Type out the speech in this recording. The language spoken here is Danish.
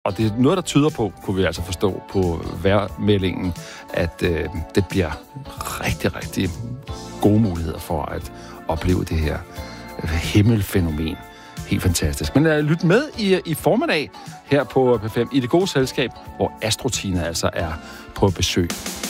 Og det er noget, der tyder på, kunne vi altså forstå på vejrmeldingen, at det bliver rigtig, rigtig gode muligheder for at opleve det her himmelfænomen. Helt fantastisk. Men lyt med i formiddag her på P5 i det gode selskab, hvor Astrotina altså er på besøg.